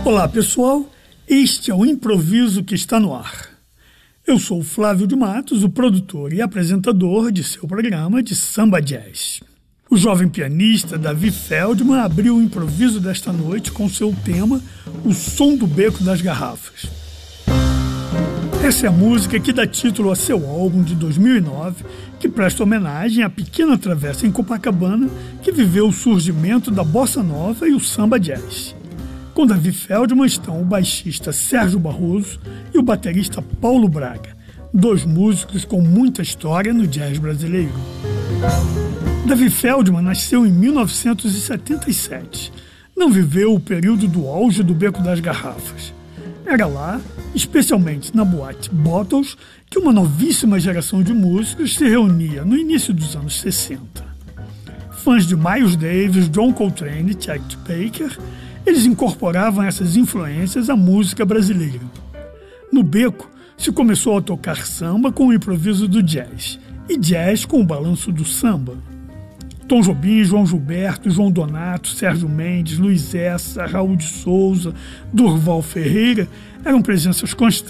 Olá pessoal, este é o improviso que está no ar. Eu sou o Flávio de Matos, o produtor e apresentador de seu programa de samba jazz. O jovem pianista Davi Feldman abriu o improviso desta noite com seu tema O Som do Beco das Garrafas. Essa é a música que dá título a seu álbum de 2009, que presta homenagem à pequena travessa em Copacabana que viveu o surgimento da bossa nova e o samba jazz. Com Davi Feldman estão o baixista Sérgio Barroso e o baterista Paulo Braga, dois músicos com muita história no jazz brasileiro. Davi Feldman nasceu em 1977. Não viveu o período do auge do Beco das Garrafas. Era lá, especialmente na boate Bottles, que uma novíssima geração de músicos se reunia no início dos anos 60. Fãs de Miles Davis, John Coltrane e Chet Baker, eles incorporavam essas influências à música brasileira. No Beco, se começou a tocar samba com o improviso do jazz, e jazz com o balanço do samba. Tom Jobim, João Gilberto, João Donato, Sérgio Mendes, Luiz Essa, Raul de Souza, Durval Ferreira eram presenças constantes